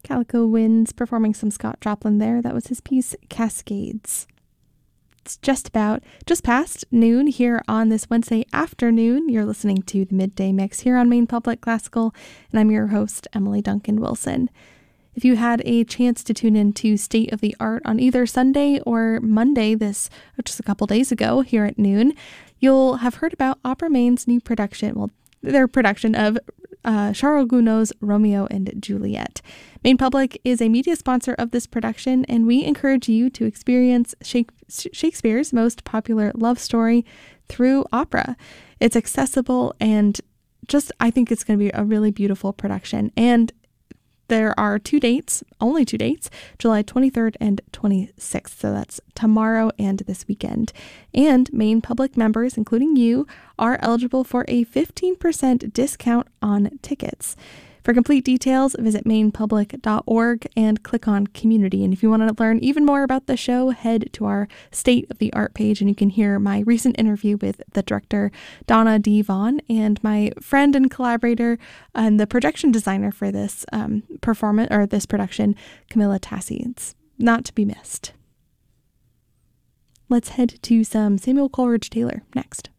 Calico Winds performing some Scott Joplin there. That was his piece, Cascades. It's just past noon here on this Wednesday afternoon. You're listening to the Midday Mix here on Maine Public Classical, and I'm your host, Emily Duncan Wilson. If you had a chance to tune in to State of the Art on either Sunday or Monday, just a couple days ago here at noon, you'll have heard about Opera Maine's new production, their production of Charles Gounod's Romeo and Juliet. Maine Public is a media sponsor of this production, and we encourage you to experience Shakespeare's most popular love story through opera. It's accessible, and I think it's going to be a really beautiful production. And there are only two dates, July 23rd and 26th. So that's tomorrow and this weekend. And Maine Public members, including you, are eligible for a 15% discount on tickets. For complete details, visit mainepublic.org and click on Community. And if you want to learn even more about the show, head to our State of the Art page, and you can hear my recent interview with the director, Donna D. Vaughn, and my friend and collaborator and the projection designer for this this production, Camilla Tassi. It's not to be missed. Let's head to some Samuel Coleridge Taylor next.